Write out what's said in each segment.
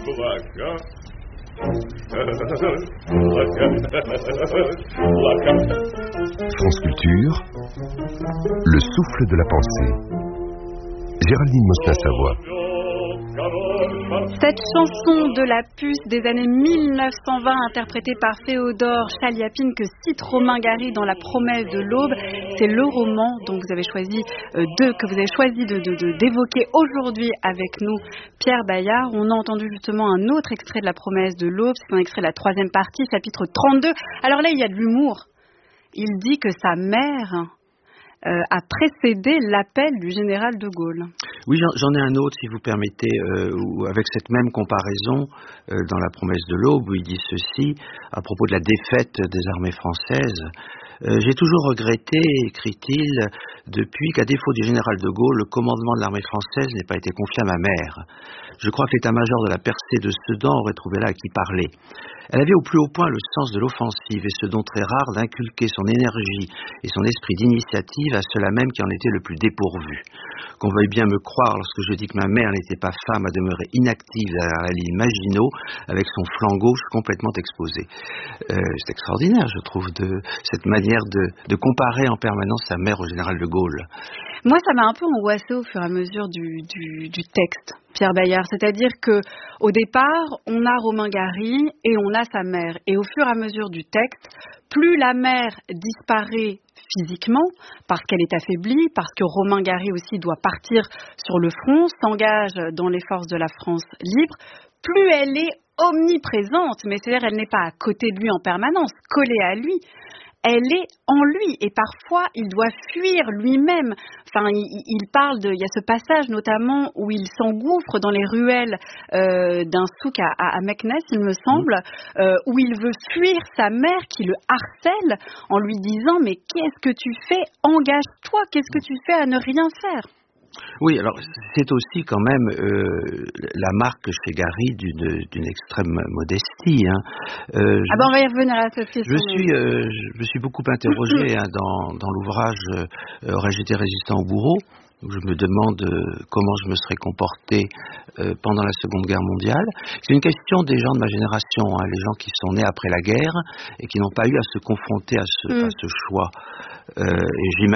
France Culture, le souffle de la pensée. Géraldine Mosna-Savoie. Cette chanson de la puce des années 1920, interprétée par Féodor Chaliapine, que cite Romain Gary dans La promesse de l'aube, c'est le roman dont vous avez choisi d'évoquer aujourd'hui avec nous, Pierre Bayard. On a entendu justement un autre extrait de La promesse de l'aube, c'est un extrait de la 3e partie, chapitre 32. Alors là, il y a de l'humour. Il dit que sa mère a précédé l'appel du général de Gaulle. Oui, j'en ai un autre, si vous permettez, avec cette même comparaison, dans La promesse de l'aube, où il dit ceci, à propos de la défaite des armées françaises. J'ai toujours regretté, écrit-il, depuis qu'à défaut du général de Gaulle, le commandement de l'armée française n'ait pas été confié à ma mère. Je crois que l'état-major de la percée de Sedan aurait trouvé là à qui parler. Elle avait au plus haut point le sens de l'offensive et ce don très rare d'inculquer son énergie et son esprit d'initiative à ceux-là même qui en étaient le plus dépourvus. Qu'on veuille bien me croire lorsque je dis que ma mère n'était pas femme à demeurer inactive derrière la ligne Maginot avec son flanc gauche complètement exposé. C'est extraordinaire, je trouve, de cette manière de comparer en permanence sa mère au général de Gaulle. Moi, ça m'a un peu angoissée au fur et à mesure du texte, Pierre Bayard. C'est-à-dire que au départ, on a Romain Gary et on a sa mère. Et au fur et à mesure du texte, plus la mère disparaît physiquement, parce qu'elle est affaiblie, parce que Romain Gary aussi doit partir sur le front, s'engage dans les forces de la France libre, plus elle est omniprésente, mais c'est-à-dire elle n'est pas à côté de lui en permanence, collée à lui. Elle est en lui et parfois il doit fuir lui-même. Enfin, il parle il y a ce passage notamment où il s'engouffre dans les ruelles d'un souk à Meknès, il me semble, où il veut fuir sa mère qui le harcèle en lui disant mais qu'est-ce que tu fais? Engage-toi, qu'est-ce que tu fais à ne rien faire? Oui, alors c'est aussi quand même la marque chez Gary d'une extrême modestie. On va y revenir à cette question. Je me suis beaucoup interrogé dans l'ouvrage Aurais-je été résistant au bourreau, où je me demande comment je me serais comporté pendant la Seconde Guerre mondiale. C'est une question des gens de ma génération, les gens qui sont nés après la guerre et qui n'ont pas eu à se confronter à ce choix. Et je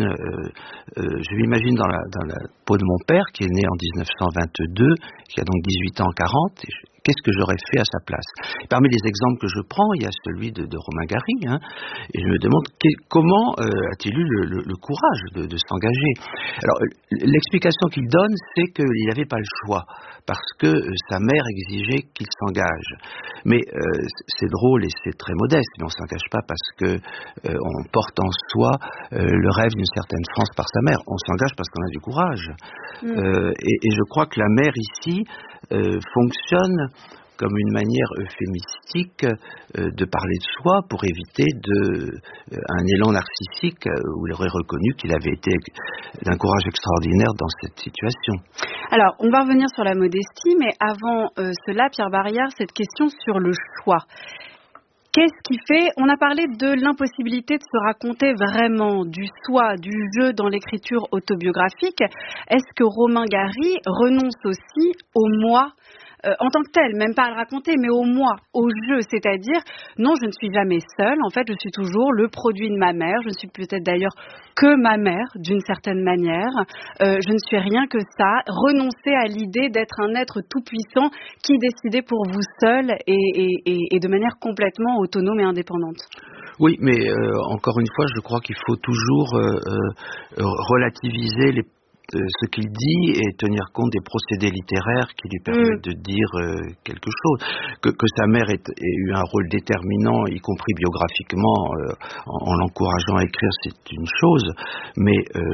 m'imagine dans la peau de mon père, qui est né en 1922, qui a donc 18 ans en 40, qu'est-ce que j'aurais fait à sa place? Parmi les exemples que je prends, il y a celui de Romain Gary, et je me demande comment a-t-il eu le courage de s'engager. Alors, l'explication qu'il donne, c'est qu'il n'avait pas le choix, parce que sa mère exigeait qu'il s'engage. Mais c'est drôle et c'est très modeste, mais on ne s'engage pas parce que on porte en soi le rêve d'une certaine France par sa mère. On s'engage parce qu'on a du courage. Et je crois que la mère ici fonctionne comme une manière euphémistique de parler de soi pour éviter un élan narcissique où il aurait reconnu qu'il avait été d'un courage extraordinaire dans cette situation. Alors, on va revenir sur la modestie, mais avant cela, Pierre Bayard, cette question sur le choix. Qu'est-ce qui fait... On a parlé de l'impossibilité de se raconter vraiment du soi, du jeu dans l'écriture autobiographique. Est-ce que Romain Gary renonce aussi au moi en tant que tel, même pas à le raconter, mais au moi, au jeu, c'est-à-dire, non, je ne suis jamais seule, en fait, je suis toujours le produit de ma mère, je ne suis peut-être d'ailleurs que ma mère, d'une certaine manière, je ne suis rien que ça, renoncer à l'idée d'être un être tout-puissant qui décidait pour vous seul et de manière complètement autonome et indépendante. Oui, mais encore une fois, je crois qu'il faut toujours relativiser ce qu'il dit et tenir compte des procédés littéraires qui lui permettent de dire quelque chose. Que sa mère ait eu un rôle déterminant, y compris biographiquement, en l'encourageant à écrire, c'est une chose, mais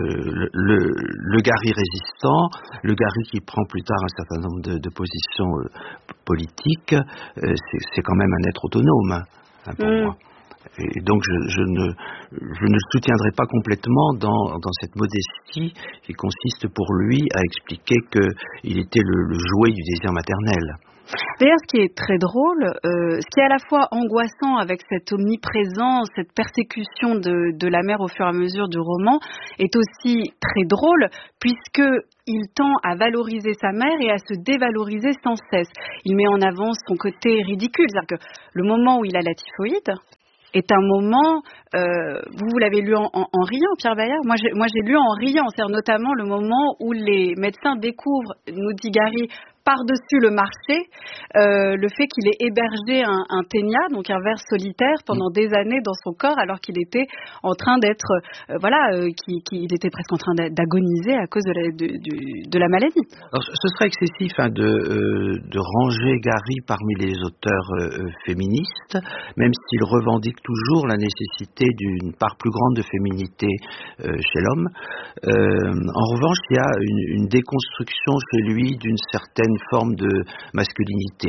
le Gary résistant, le Gary qui prend plus tard un certain nombre de positions politiques, c'est quand même un être autonome, pour moi. Et donc je ne le soutiendrai pas complètement dans cette modestie qui consiste pour lui à expliquer qu'il était le jouet du désir maternel. D'ailleurs, ce qui est très drôle, ce qui est à la fois angoissant avec cette omniprésence, cette persécution de la mère au fur et à mesure du roman, est aussi très drôle puisqu'il tend à valoriser sa mère et à se dévaloriser sans cesse. Il met en avant son côté ridicule, c'est-à-dire que le moment où il a la typhoïde est un moment, vous l'avez lu en riant, Pierre Bayard. Moi j'ai lu en riant, c'est-à-dire notamment le moment où les médecins découvrent, nous dit Gary, par-dessus le marché, le fait qu'il ait hébergé un ténia, donc un ver solitaire, pendant des années dans son corps, alors qu'il était en train d'être, qu'il était presque en train d'agoniser à cause de la maladie. Alors, ce serait excessif de ranger Gary parmi les auteurs féministes, même s'il revendique toujours la nécessité d'une part plus grande de féminité chez l'homme. En revanche, il y a une déconstruction chez lui d'une certaine forme de masculinité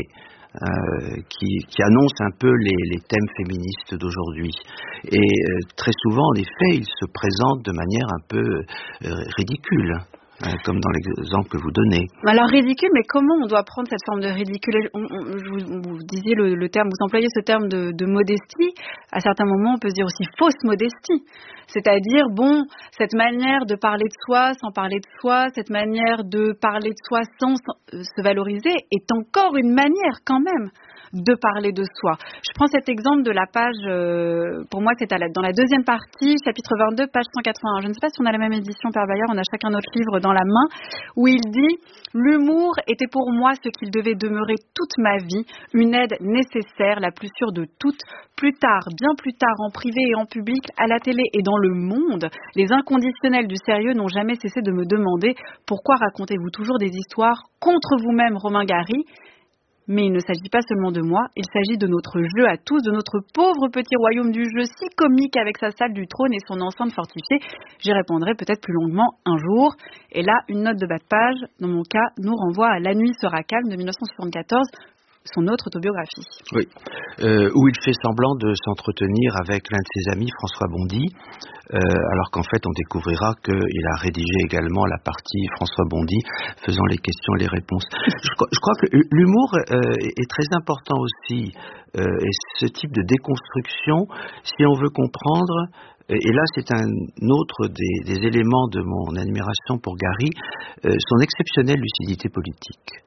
qui annonce un peu les thèmes féministes d'aujourd'hui. Et très souvent, en effet, il se présente de manière un peu ridicule. Comme dans l'exemple que vous donnez. Alors ridicule, mais comment on doit prendre cette forme de ridicule? Vous disiez le terme, vous employez ce terme de modestie. À certains moments, on peut se dire aussi fausse modestie. C'est-à-dire, cette manière de parler de soi sans parler de soi, cette manière de parler de soi sans se valoriser, est encore une manière quand même de parler de soi. Je prends cet exemple de la page, pour moi c'est dans la deuxième partie, chapitre 22, page 181. Je ne sais pas si on a la même édition, Père Bayard, on a chacun notre livre dans la main, où il dit « L'humour était pour moi ce qu'il devait demeurer toute ma vie, une aide nécessaire, la plus sûre de toutes. Plus tard, bien plus tard, en privé et en public, à la télé et dans le monde, les inconditionnels du sérieux n'ont jamais cessé de me demander « Pourquoi racontez-vous toujours des histoires contre vous-même, Romain Gary ?» Mais il ne s'agit pas seulement de moi, il s'agit de notre jeu à tous, de notre pauvre petit royaume du jeu si comique avec sa salle du trône et son enceinte fortifiée. J'y répondrai peut-être plus longuement un jour. Et là, une note de bas de page, dans mon cas, nous renvoie à La nuit sera calme de 1974, son autre autobiographie. Oui, où il fait semblant de s'entretenir avec l'un de ses amis, François Bondy, alors qu'en fait on découvrira qu'il a rédigé également la partie François Bondy faisant les questions et les réponses. Je crois que l'humour est très important aussi, et ce type de déconstruction, si on veut comprendre, et là c'est un autre des éléments de mon admiration pour Gary, son exceptionnelle lucidité politique.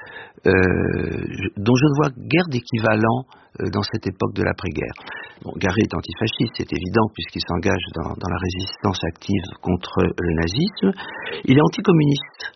Dont je ne vois guère d'équivalent dans cette époque de l'après-guerre. Gary est antifasciste, c'est évident, puisqu'il s'engage dans la résistance active contre le nazisme. Il est anticommuniste.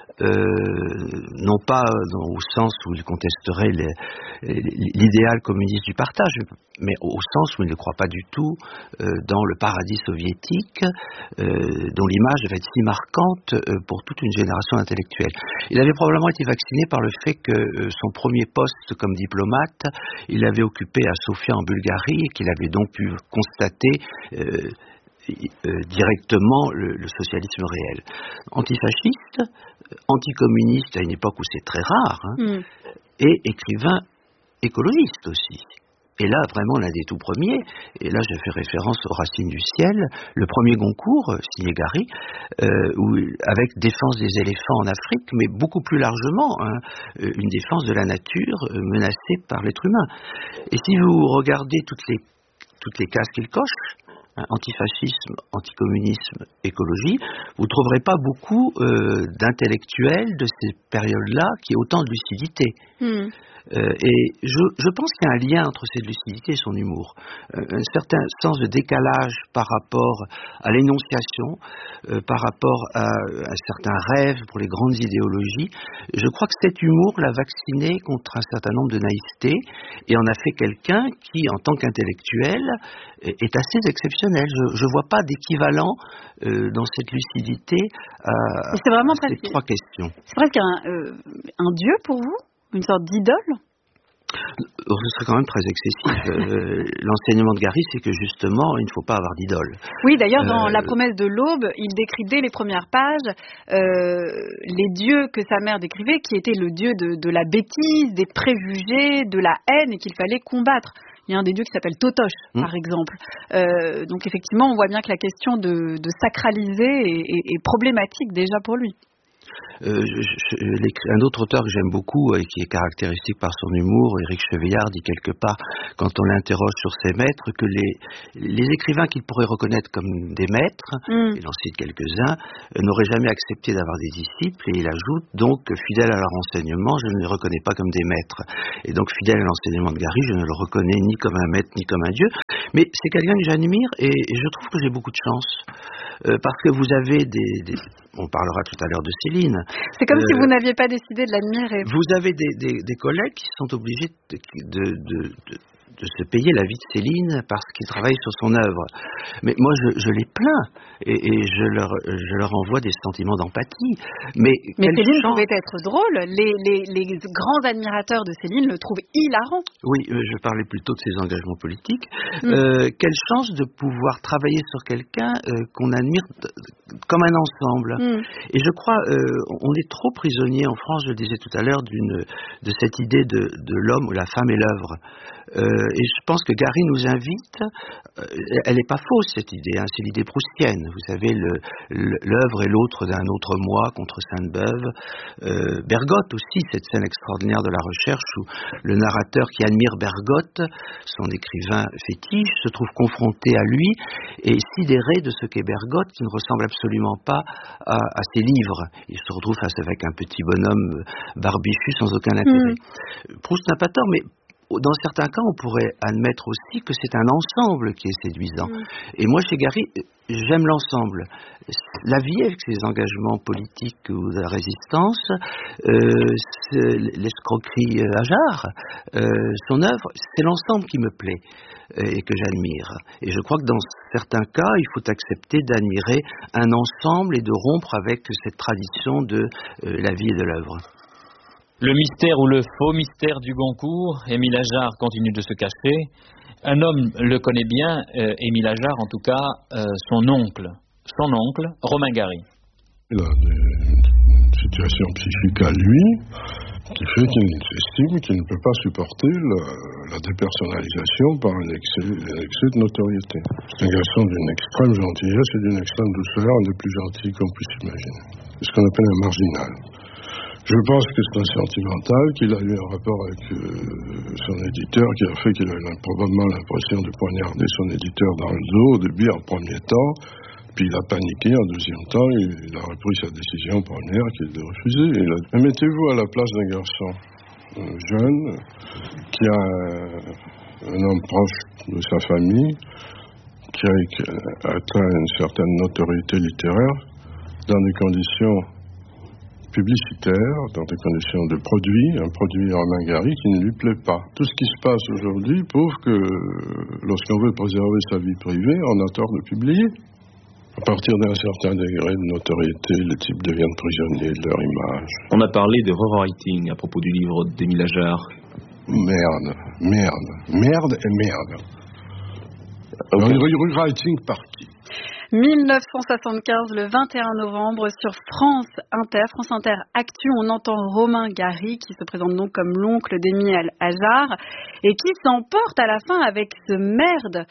Non pas au sens où il contesterait l'idéal communiste du partage, mais au sens où il ne croit pas du tout dans le paradis soviétique, dont l'image devait être si marquante pour toute une génération d'intellectuels. Il avait probablement été vacciné par le fait que son premier poste comme diplomate, il l'avait occupé à Sofia en Bulgarie, et qu'il avait donc pu constater directement le socialisme réel. Antifasciste, anticommuniste à une époque où c'est très rare, et écrivain écologiste aussi. Et là, vraiment, l'un des tout premiers, et là je fais référence aux Racines du ciel, le premier Goncourt, signé Gary, avec défense des éléphants en Afrique, mais beaucoup plus largement, une défense de la nature menacée par l'être humain. Et si vous regardez toutes les cases qu'il coche, antifascisme, anticommunisme, écologie, vous ne trouverez pas beaucoup d'intellectuels de ces périodes-là qui aient autant de lucidité. Et je pense qu'il y a un lien entre cette lucidité et son humour. Un certain sens de décalage par rapport à l'énonciation, par rapport à certains rêves pour les grandes idéologies. Je crois que cet humour l'a vacciné contre un certain nombre de naïvetés et en a fait quelqu'un qui, en tant qu'intellectuel, est assez exceptionnel. Je ne vois pas d'équivalent dans cette lucidité à ces trois questions. C'est presque un dieu pour vous ? Une sorte d'idole? Ce serait quand même très excessif. L'enseignement de Gary, c'est que justement, il ne faut pas avoir d'idole. Oui, d'ailleurs, dans La promesse de l'aube, il décrit dès les premières pages les dieux que sa mère décrivait, qui étaient le dieu de la bêtise, des préjugés, de la haine, et qu'il fallait combattre. Il y a un des dieux qui s'appelle Totoche, par exemple. Donc effectivement, on voit bien que la question de sacraliser est problématique déjà pour lui. Un autre auteur que j'aime beaucoup et qui est caractéristique par son humour, Éric Chevillard, dit quelque part, quand on l'interroge sur ses maîtres, que les écrivains qu'il pourrait reconnaître comme des maîtres, il en cite quelques-uns, n'auraient jamais accepté d'avoir des disciples, et il ajoute donc, fidèle à leur enseignement, je ne les reconnais pas comme des maîtres. Et donc, fidèle à l'enseignement de Gary, je ne le reconnais ni comme un maître, ni comme un dieu, mais c'est quelqu'un que j'admire, et je trouve que j'ai beaucoup de chance. Parce que vous avez on parlera tout à l'heure de Céline. C'est comme si vous n'aviez pas décidé de l'admirer. Vous avez des collègues qui sont obligés de se payer la vie de Céline parce qu'ils travaillent sur son œuvre. Mais moi, je les plains et je leur envoie des sentiments d'empathie. Mais Céline pouvait être drôle. Les grands admirateurs de Céline le trouvent hilarant. Oui, je parlais plutôt de ses engagements politiques. Quelle chance de pouvoir travailler sur quelqu'un qu'on admire comme un ensemble. Et je crois, on est trop prisonnier en France, je le disais tout à l'heure, de cette idée de l'homme, la femme et l'œuvre. Et je pense que Gary nous invite, elle n'est pas fausse cette idée, hein, c'est l'idée proustienne. Vous savez, l'œuvre est l'autre d'un autre moi contre Sainte-Beuve. Bergotte aussi, cette scène extraordinaire de la recherche où le narrateur qui admire Bergotte, son écrivain fétiche, se trouve confronté à lui et sidéré de ce qu'est Bergotte, qui ne ressemble absolument pas à ses livres. Il se retrouve face avec un petit bonhomme barbichu sans aucun intérêt. Proust n'a pas tort, mais dans certains cas, on pourrait admettre aussi que c'est un ensemble qui est séduisant. Et moi, chez Gary, j'aime l'ensemble. La vie avec ses engagements politiques ou de la résistance, l'escroquerie à Jarre, son œuvre, c'est l'ensemble qui me plaît et que j'admire. Et je crois que dans certains cas, il faut accepter d'admirer un ensemble et de rompre avec cette tradition de la vie et de l'œuvre. Le mystère ou le faux mystère du Goncourt, Émile Ajar continue de se cacher. Un homme le connaît bien, Émile Ajar en tout cas, son oncle, Romain Gary. Il a une situation psychique à lui qui fait qu'il estime qu'il ne peut pas supporter la dépersonnalisation par un excès de notoriété. C'est un garçon d'une extrême gentillesse et d'une extrême douceur, un des plus gentils qu'on puisse imaginer. C'est ce qu'on appelle un marginal. Je pense que c'est un sentimental, qu'il a eu un rapport avec son éditeur qui a fait qu'il a eu probablement l'impression de poignarder son éditeur dans le dos au début, en premier temps, puis il a paniqué en deuxième temps, il a repris sa décision première qui est de refuser. Mettez-vous à la place d'un garçon jeune qui a un homme proche de sa famille, qui a atteint une certaine notoriété littéraire dans des conditions publicitaire, dans des conditions de produit, un produit Romain Gary qui ne lui plaît pas. Tout ce qui se passe aujourd'hui prouve que lorsqu'on veut préserver sa vie privée, on a tort de publier. À partir d'un certain degré de notoriété, les types deviennent prisonniers de leur image. On a parlé de rewriting à propos du livre d'Émile Ajar. Merde et merde. Rewriting par qui ? 1975, le 21 novembre, sur France Inter Actu, on entend Romain Gary, qui se présente donc comme l'oncle d'Émile Ajar, et qui s'emporte à la fin avec ces merdes,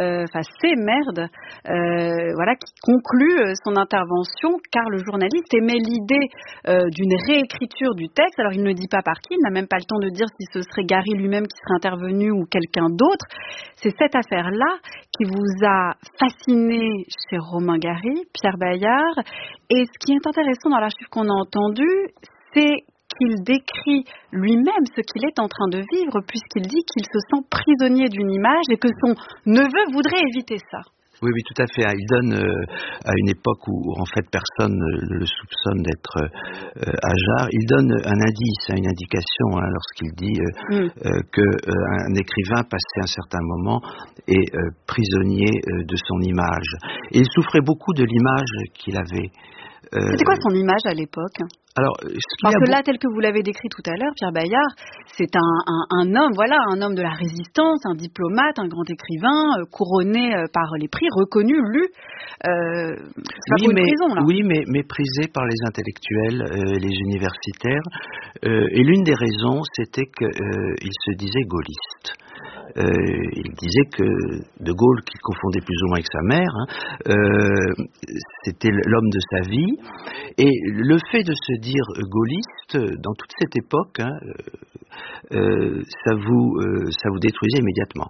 qui conclut son intervention, car le journaliste émet l'idée d'une réécriture du texte. Alors il ne dit pas par qui, il n'a même pas le temps de dire si ce serait Gary lui-même qui serait intervenu ou quelqu'un d'autre. C'est cette affaire-là qui vous a fasciné chez Romain Gary, Pierre Bayard. Et ce qui est intéressant dans l'archive qu'on a entendu, c'est qu'il décrit lui-même ce qu'il est en train de vivre, puisqu'il dit qu'il se sent prisonnier d'une image et que son neveu voudrait éviter ça. Oui, tout à fait. Il donne, à une époque où en fait personne ne le soupçonne d'être Ajar, il donne un indice, une indication lorsqu'il dit qu'un écrivain passé un certain moment est prisonnier de son image. Et il souffrait beaucoup de l'image qu'il avait. C'était quoi son image à l'époque ? Alors, parce que là, tel que vous l'avez décrit tout à l'heure, Pierre Bayard, c'est un homme de la résistance, un diplomate, un grand écrivain, couronné par les prix, reconnu, lu. Prison, là. Oui, mais méprisé par les intellectuels, les universitaires. Et l'une des raisons, c'était qu'il se disait gaulliste. Il disait que De Gaulle, qu'il confondait plus ou moins avec sa mère, c'était l'homme de sa vie. Et le fait de se dire gaulliste, dans toute cette époque, ça vous détruisait immédiatement.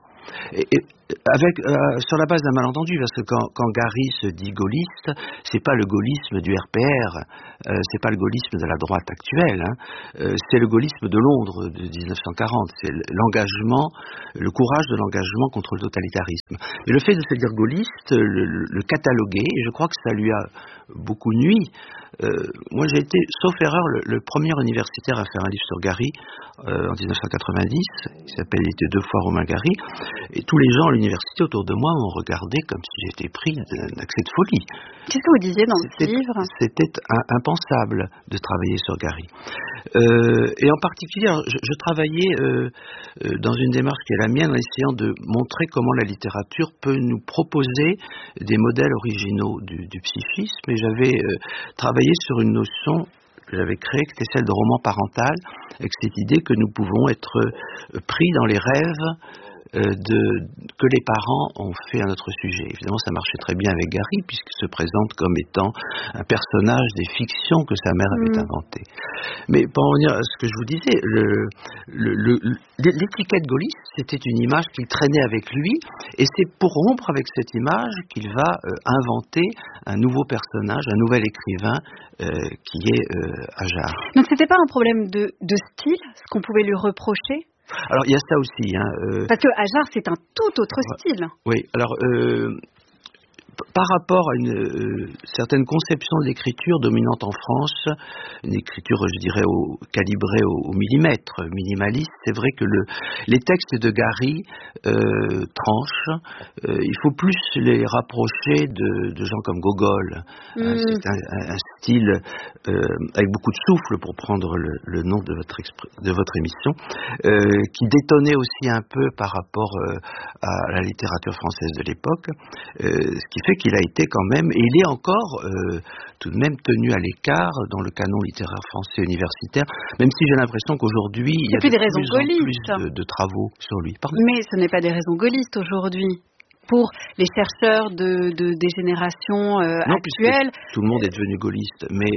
Sur la base d'un malentendu, parce que quand Gary se dit gaulliste, c'est pas le gaullisme du RPR, c'est pas le gaullisme de la droite actuelle, c'est le gaullisme de Londres de 1940, c'est l'engagement, le courage de l'engagement contre le totalitarisme. Et le fait de se dire gaulliste, le cataloguer, et je crois que ça lui a beaucoup nui. Moi j'ai été, sauf erreur, le premier universitaire à faire un livre sur Gary en 1990, il était 2 fois Romain Gary, et tous les gens à l'université autour de moi m'ont regardé comme si j'étais pris d'un accès de folie. Qu'est-ce que vous disiez dans ce livre ? C'était impensable de travailler sur Gary. Et en particulier, je travaillais dans une démarche qui est la mienne en essayant de montrer comment la littérature peut nous proposer des modèles originaux du psychisme, et j'avais travaillé sur une notion que j'avais créée, qui était celle de roman parental, avec cette idée que nous pouvons être pris dans les rêves que les parents ont fait à notre sujet. Évidemment, ça marchait très bien avec Gary, puisqu'il se présente comme étant un personnage des fictions que sa mère avait inventées. Mais pour en revenir à ce que je vous disais, l'étiquette gaulliste, c'était une image qu'il traînait avec lui, et c'est pour rompre avec cette image qu'il va inventer un nouveau personnage, un nouvel écrivain qui est Ajar. Donc c'était pas un problème de style, ce qu'on pouvait lui reprocher ? Alors il y a ça aussi. Parce que Ajar, c'est un tout autre style. Oui, alors par rapport à une certaine conception de l'écriture dominante en France, une écriture, je dirais, calibrée au millimètre, minimaliste, c'est vrai que les textes de Gary tranchent. Il faut plus les rapprocher de gens comme Gogol. C'est un style avec beaucoup de souffle, pour prendre le nom de votre émission, qui détonnait aussi un peu par rapport à la littérature française de l'époque, ce qui fait qu'il a été quand même, et il est encore tout de même tenu à l'écart dans le canon littéraire français universitaire, même si j'ai l'impression qu'aujourd'hui il y a de plus de travaux sur lui. Pardon. Mais ce n'est pas des raisons gaullistes aujourd'hui. Pour les chercheurs des générations actuelles. Tout le monde est devenu gaulliste, mais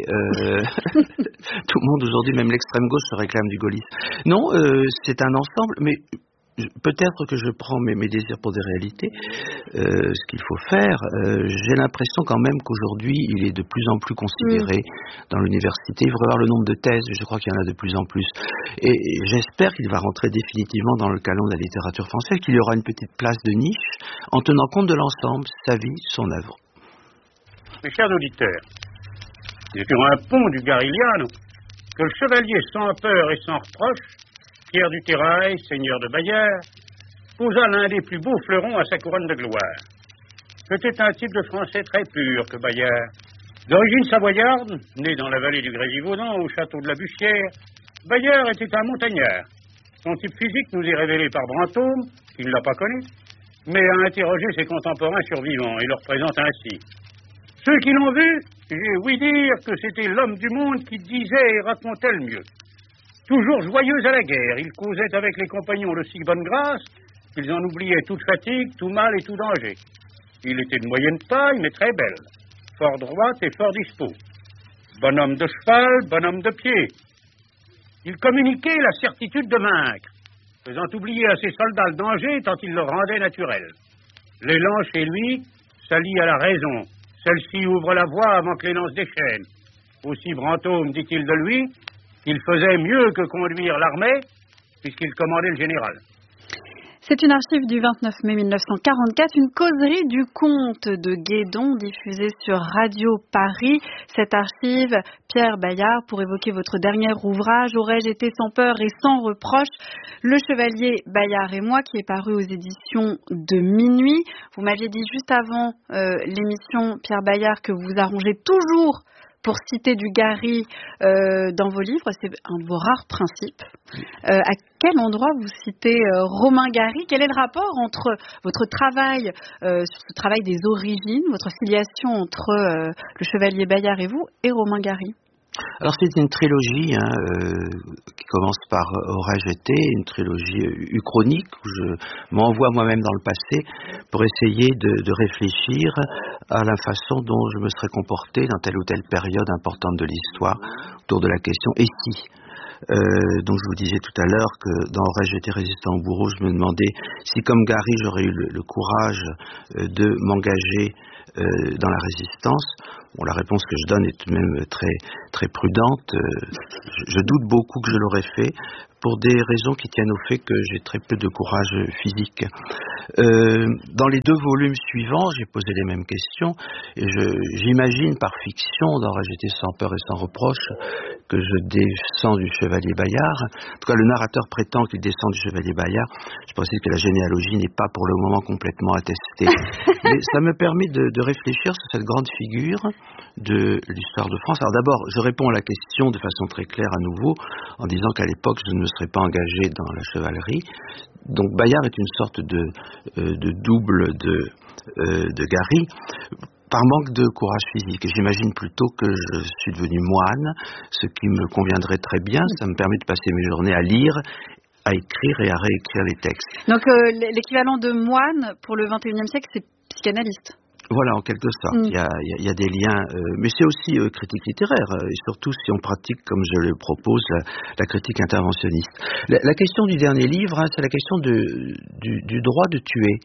tout le monde aujourd'hui, même l'extrême gauche, se réclame du gaullisme. Non, c'est un ensemble, mais peut-être que je prends mes désirs pour des réalités, ce qu'il faut faire. J'ai l'impression quand même qu'aujourd'hui, il est de plus en plus considéré dans l'université. Il faudrait voir le nombre de thèses, je crois qu'il y en a de plus en plus. Et j'espère qu'il va rentrer définitivement dans le canon de la littérature française, qu'il y aura une petite place de niche, en tenant compte de l'ensemble, sa vie, son œuvre. Mes chers auditeurs, c'est sur un pont du Garigliano que le chevalier sans peur et sans reproche, Pierre du Terrail, seigneur de Bayard, posa l'un des plus beaux fleurons à sa couronne de gloire. C'était un type de français très pur que Bayard. D'origine savoyarde, né dans la vallée du Grésivaudan, au château de la Bussière, Bayard était un montagnard. Son type physique nous est révélé par Brantôme, qui ne l'a pas connu, mais a interrogé ses contemporains survivants et leur présente ainsi. Ceux qui l'ont vu, j'ai ouï dire que c'était l'homme du monde qui disait et racontait le mieux. Toujours joyeux à la guerre, il causait avec les compagnons de si bonne grâce qu'ils en oubliaient toute fatigue, tout mal et tout danger. Il était de moyenne taille, mais très belle, fort droite et fort dispo. Bonhomme de cheval, bonhomme de pied. Il communiquait la certitude de vaincre, faisant oublier à ses soldats le danger tant il le rendait naturel. L'élan chez lui s'allie à la raison. Celle-ci ouvre la voie avant que les lances déchaînent. Aussi Brantôme dit-il de lui qu'il faisait mieux que conduire l'armée, puisqu'il commandait le général. C'est une archive du 29 mai 1944, une causerie du comte de Guédon diffusée sur Radio Paris. Cette archive, Pierre Bayard, pour évoquer votre dernier ouvrage, Aurais-je été sans peur et sans reproche, Le Chevalier Bayard et moi, qui est paru aux éditions de Minuit. Vous m'aviez dit juste avant l'émission, Pierre Bayard, que vous arrangez toujours pour citer du Gary dans vos livres, c'est un de vos rares principes. À quel endroit vous citez Romain Gary ? Quel est le rapport entre votre travail, sur ce travail des origines, votre filiation entre le Chevalier Bayard et vous, et Romain Gary ? Alors c'est une trilogie qui commence par Aurais-je été, une trilogie uchronique où je m'envoie moi-même dans le passé pour essayer de réfléchir à la façon dont je me serais comporté dans telle ou telle période importante de l'histoire autour de la question « et si ?» Donc je vous disais tout à l'heure que dans Aurais-je été résistant au bourreau, je me demandais si comme Gary j'aurais eu le courage de m'engager dans la résistance. Bon, la réponse que je donne est tout de même très, très prudente. Je doute beaucoup que je l'aurais fait pour des raisons qui tiennent au fait que j'ai très peu de courage physique. Dans les 2 volumes suivants, j'ai posé les mêmes questions et j'imagine par fiction, dans Aurais-je été sans peur et sans reproche, que je descends du chevalier Bayard. En tout cas, le narrateur prétend qu'il descend du chevalier Bayard. Je pense que la généalogie n'est pas pour le moment complètement attestée. Mais ça me permet de réfléchir sur cette grande figure de l'histoire de France. Alors d'abord, je réponds à la question de façon très claire à nouveau, en disant qu'à l'époque, je ne me serais pas engagé dans la chevalerie. Donc Bayard est une sorte de double de Gary, par manque de courage physique. Et j'imagine plutôt que je suis devenu moine, ce qui me conviendrait très bien. Ça me permet de passer mes journées à lire, à écrire et à réécrire les textes. Donc l'équivalent de moine pour le XXIe siècle, c'est psychanalyste. Voilà, en quelque sorte. Il y a des liens, mais c'est aussi critique littéraire, et surtout si on pratique, comme je le propose, la critique interventionniste. La question du dernier livre, c'est la question du droit de tuer.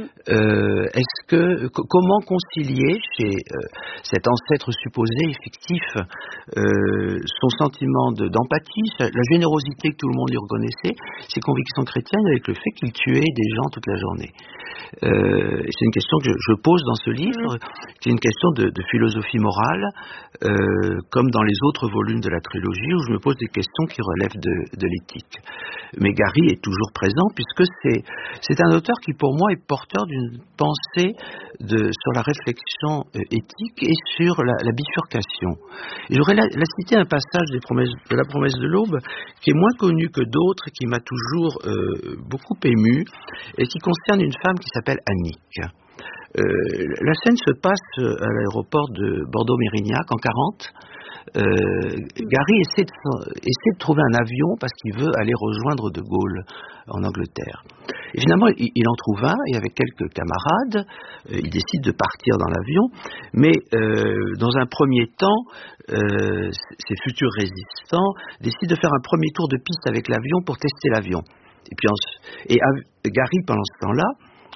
Comment concilier chez cet ancêtre supposé et fictif son sentiment d'empathie, la générosité que tout le monde lui reconnaissait, ses convictions chrétiennes, avec le fait qu'il tuait des gens toute la journée. C'est une question que je pose dans ce livre, qui est une question de philosophie morale, comme dans les autres volumes de la trilogie, où je me pose des questions qui relèvent de l'éthique. Mais Gary est toujours présent, puisque c'est un auteur qui, pour moi, est porteur d'une pensée sur la réflexion éthique et sur la bifurcation. Et j'aurais là cité un passage de la promesse de l'aube, qui est moins connu que d'autres, qui m'a toujours beaucoup ému, et qui concerne une femme qui s'appelle Annick. La scène se passe à l'aéroport de Bordeaux-Mérignac en 40. Gary essaie de trouver un avion parce qu'il veut aller rejoindre De Gaulle en Angleterre. Et finalement, il en trouve un, et avec quelques camarades, il décide de partir dans l'avion, mais dans un premier temps, ces futurs résistants décident de faire un premier tour de piste avec l'avion pour tester l'avion. Et Gary, pendant ce temps-là,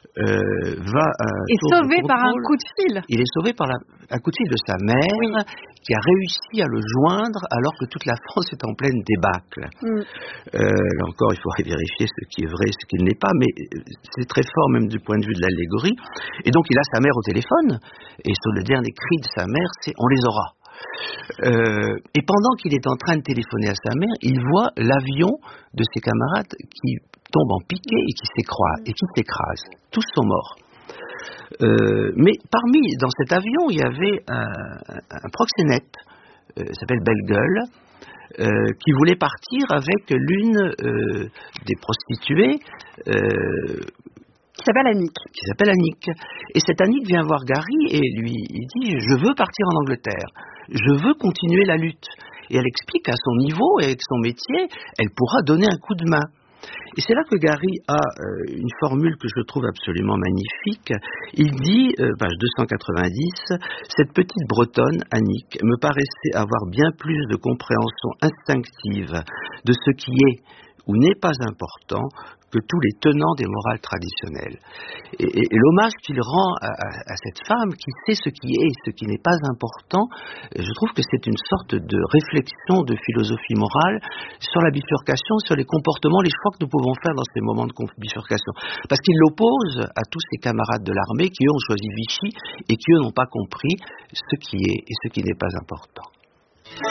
est sauvé par un coup de fil. Il est sauvé par un coup de fil de sa mère, qui a réussi à le joindre alors que toute la France est en pleine débâcle. Là encore, il faudrait vérifier ce qui est vrai et ce qui ne l'est pas, mais c'est très fort même du point de vue de l'allégorie. Et donc il a sa mère au téléphone, et sur le dernier cri de sa mère, c'est « on les aura ». Et pendant qu'il est en train de téléphoner à sa mère, il voit l'avion de ses camarades qui tombe en piqué et qui s'écrase. Tous sont morts. Mais dans cet avion, il y avait un proxénète, s'appelle Belle-Gueule, qui voulait partir avec l'une des prostituées qui s'appelle Annick. Et cette Annick vient voir Gary et il dit « Je veux partir en Angleterre, je veux continuer la lutte ». Et elle explique qu'à son niveau et avec son métier, elle pourra donner un coup de main. Et c'est là que Gary a une formule que je trouve absolument magnifique. Il dit, page 290, « Cette petite bretonne, Annick, me paraissait avoir bien plus de compréhension instinctive de ce qui est ou n'est pas important que tous les tenants des morales traditionnelles. » Et l'hommage qu'il rend à cette femme qui sait ce qui est et ce qui n'est pas important, je trouve que c'est une sorte de réflexion de philosophie morale sur la bifurcation, sur les comportements, les choix que nous pouvons faire dans ces moments de bifurcation. Parce qu'il l'oppose à tous ses camarades de l'armée qui, eux, ont choisi Vichy et qui, eux, n'ont pas compris ce qui est et ce qui n'est pas important.